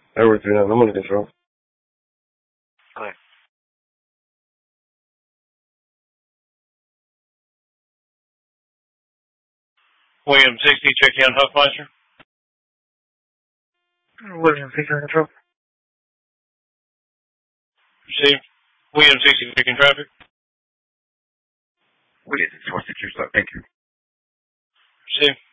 Edward 39, I'm under control. Hi. William 60, check in Huffmeister. William 60 under control. Received. William 60, check in traffic. William 64, 6 thank you. Received.